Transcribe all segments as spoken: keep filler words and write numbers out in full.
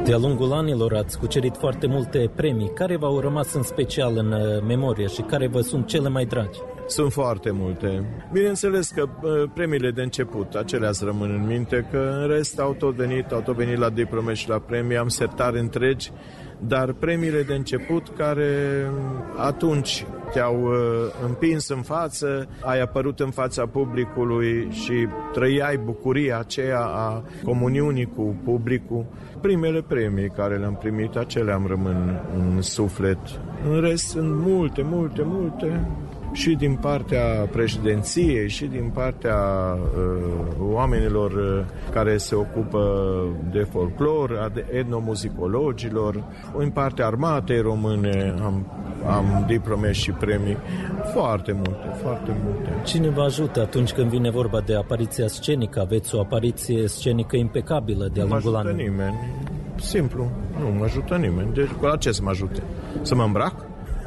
De-a lungul anilor ați cucerit foarte multe premii. Care v-au rămas în special în memorie și care vă sunt cele mai dragi? Sunt foarte multe. Bineînțeles că premiile de început, acelea îți rămân în minte, că în rest au tot venit, au tot venit la diplome și la premii, am sertare întregi, dar premiile de început care atunci te-au uh, împins în față, ai apărut în fața publicului și trăiai bucuria aceea a comuniunii cu publicul. Primele premii care le-am primit, acelea îmi rămân în suflet. În rest sunt multe, multe, multe. Și din partea președinției, și din partea uh, oamenilor uh, care se ocupă de folclor, de etnomuzicologilor, în partea armatei române am, am diplome și premii. Foarte multe, foarte multe. Cine vă ajută atunci când vine vorba de apariția scenică? Aveți o apariție scenică impecabilă de-a lungul anului. Nu mă ajută nimeni. Simplu. Nu mă ajută nimeni. Deci cu la ce să mă ajute? Să mă îmbrac?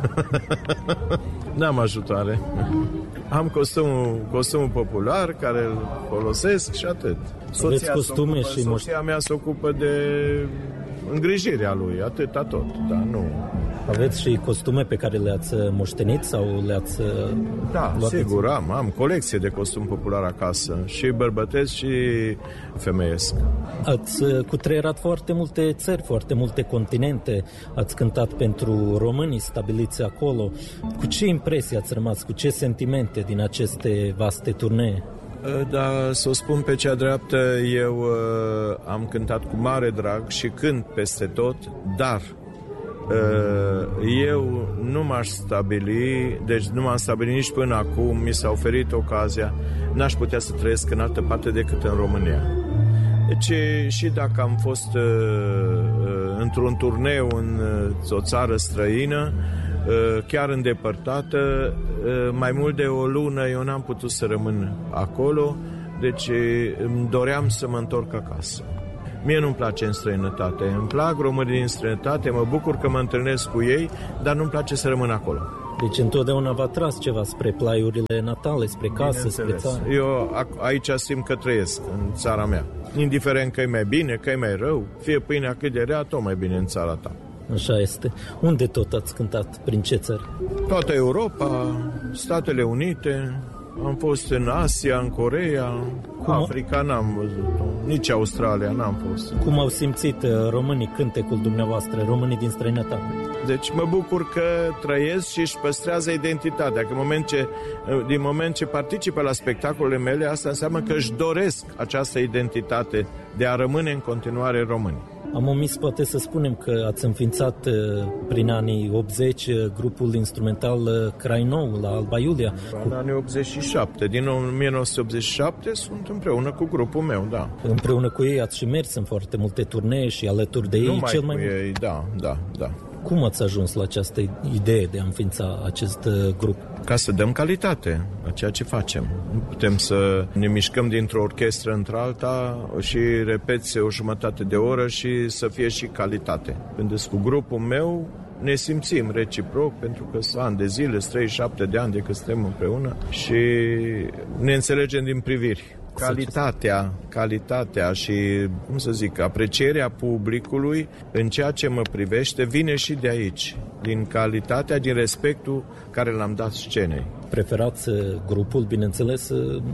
N-am ajutoare. Am costumul, costumul popular care îl folosesc și atât. Soția costume ocupă, și soția mea se ocupă de îngrijirea lui, atâta tot, dar nu. Aveți și costume pe care le-ați moștenit sau le-ați Da, luat? Sigur, am, am colecție de costum popular acasă, și bărbătesc și femeiesc. Ați cutreierat foarte multe țări, foarte multe continente, ați cântat pentru românii stabiliți acolo. Cu ce impresii ați rămas, cu ce sentimente din aceste vaste turnee? Da, să o spun pe cea dreaptă, eu uh, am cântat cu mare drag și cânt peste tot, dar uh, eu nu m-aș stabili, deci nu m-am stabilit nici până acum, mi s-a oferit ocazia, n-aș putea să trăiesc în altă parte decât în România. Deci și dacă am fost uh, uh, într-un turneu în uh, o țară străină, chiar îndepărtată, mai mult de o lună eu n-am putut să rămân acolo, deci îmi doream să mă întorc acasă. Mie nu-mi place în străinătate, îmi plac românii din străinătate, mă bucur că mă întâlnesc cu ei, dar nu-mi place să rămân acolo. Deci întotdeauna v-a tras ceva spre plaiurile natale, spre casă, spre țară? Eu aici simt că trăiesc, în țara mea. Indiferent că e mai bine, că e mai rău, fie pâinea cât de rea, tot mai bine în țara ta. Așa este. Unde tot ați cântat? Prin ce țări? Toată Europa, Statele Unite, am fost în Asia, în Coreea, Cum Africa n-am văzut, nici Australia n-am fost. Cum au simțit românii cântecul dumneavoastră, românii din străinătate? Deci mă bucur că trăiesc și își păstrează identitatea, că în moment ce, din moment ce participă la spectacolele mele, asta înseamnă că își doresc această identitate de a rămâne în continuare români. Am omis poate să spunem că ați înființat prin anii optzeci grupul instrumental Crainou la Alba Iulia. În anii optzeci și șapte, din nouăsprezece optzeci și șapte sunt împreună cu grupul meu, da. Împreună cu ei ați și mers în foarte multe turnee și alături de ei Numai cel cu mai mult. ei, da, da, da. Cum ați ajuns la această idee de a înființa acest grup? Ca să dăm calitate la ceea ce facem. Nu putem să ne mișcăm dintr-o orchestră într-alta și repeți o jumătate de oră și să fie și calitate. Când cu grupul meu ne simțim reciproc, pentru că sunt ani de zile, treizeci și șapte de ani de când suntem împreună și ne înțelegem din priviri. Calitatea, calitatea și, cum să zic, aprecierea publicului în ceea ce mă privește vine și de aici, din calitatea, din respectul care l-am dat scenei. Preferați grupul, bineînțeles,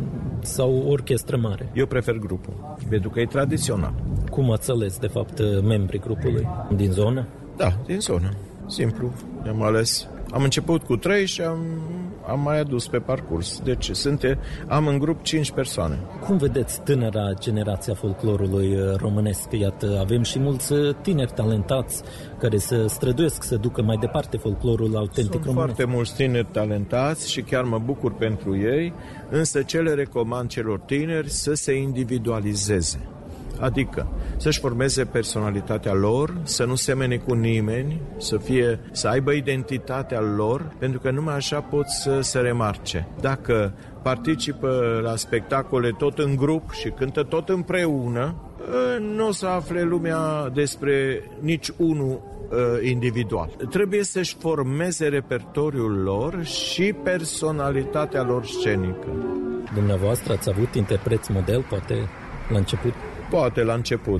sau orchestră mare? Eu prefer grupul, pentru că e tradițional. Cum ați ales, de fapt, membrii grupului? Din zonă? Da, din zonă. Simplu, am ales. Am început cu trei și am, am mai adus pe parcurs. Deci sunt, am în grup cinci persoane. Cum vedeți tânăra generația folclorului românesc? Iată, avem și mulți tineri talentați care se străduiesc să ducă mai departe folclorul autentic Sunt românesc. foarte mulți tineri talentați și chiar mă bucur pentru ei, însă ce le recomand celor tineri să se individualizeze. Adică să-și formeze personalitatea lor, să nu semene cu nimeni, să fie, să aibă identitatea lor, pentru că numai așa pot să se remarce. Dacă participă la spectacole tot în grup și cântă tot împreună, nu o să afle lumea despre nici unul individual. Trebuie să-și formeze repertoriul lor și personalitatea lor scenică. Dumneavoastră ați avut interpreți model, poate, la început? Poate la început.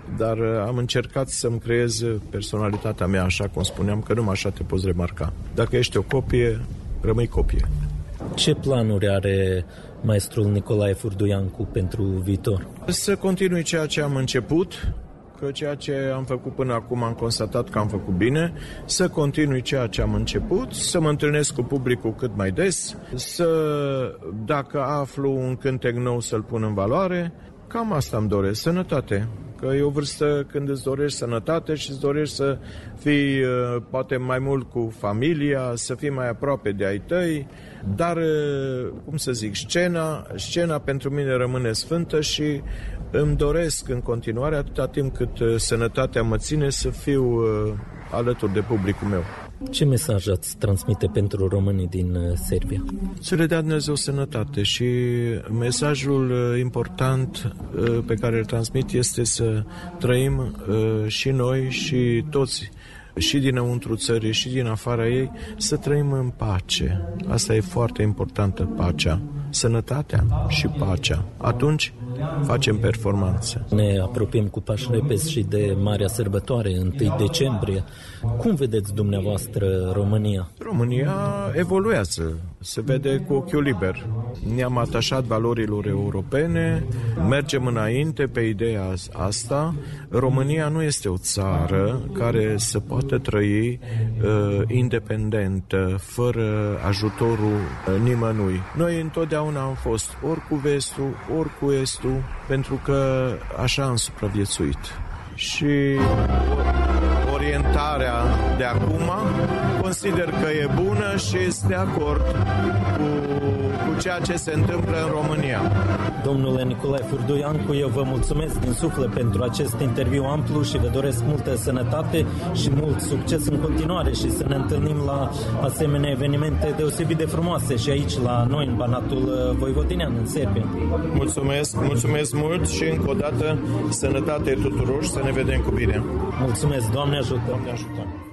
dar am încercat să-mi creez personalitatea mea, așa cum spuneam, că numai așa te poți remarca. Dacă ești o copie, rămâi copie. Ce planuri are maestrul Nicolae Furduiancu pentru viitor? Să continui ceea ce am început, că ceea ce am făcut până acum am constatat că am făcut bine, să continui ceea ce am început, să mă întâlnesc cu publicul cât mai des, să, dacă aflu un cântec nou, să-l pun în valoare. Cam asta îmi doresc, sănătate. Că e o vârstă când îți dorești sănătate și îți dorești să fii poate mai mult cu familia, să fii mai aproape de ai tăi, dar, cum să zic, scena, scena pentru mine rămâne sfântă și îmi doresc în continuare, atâta timp cât sănătatea mă ține, să fiu alături de publicul meu. Ce mesaj ați transmite pentru românii din Serbia? Să le dea Dumnezeu sănătate și mesajul important pe care îl transmit este să trăim și noi și toți, și dinăuntru țării și din afara ei, să trăim în pace. Asta e foarte importantă, pacea, sănătatea și pacea. Atunci facem performanțe. Ne apropiem cu pași repezi și de Marea Sărbătoare, întâi decembrie. Cum vedeți dumneavoastră România? România evoluează, se vede cu ochiul liber. Ne-am atașat valorilor europene, mergem înainte pe ideea asta. România nu este o țară care să poată trăi uh, independentă, fără ajutorul uh, nimănui. Noi întotdeauna am fost ori cu vestul, ori cu estul, pentru că așa am supraviețuit. Și orientarea de acum consider că e bună și este de acord cu, cu ceea ce se întâmplă în România. Domnule Nicolae Furduiancu, eu vă mulțumesc din suflet pentru acest interviu amplu și vă doresc multă sănătate și mult succes în continuare și să ne întâlnim la asemenea evenimente deosebit de frumoase și aici la noi în Banatul Voivodinean, în Serbia. Mulțumesc, mulțumesc mult și încă o dată sănătate tuturor și să ne vedem cu bine. Mulțumesc, Doamne ajută! Doamne ajută!